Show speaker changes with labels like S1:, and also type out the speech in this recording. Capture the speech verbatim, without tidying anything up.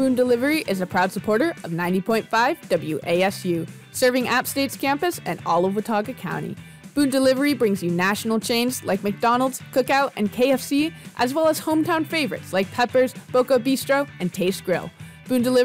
S1: Boone Delivery is a proud supporter of ninety point five W A S U, serving App State's campus and all of Watauga County. Boone Delivery brings you national chains like McDonald's, Cookout, and K F C, as well as hometown favorites like Peppers, Boca Bistro, and Taste Grill. Boone Delivery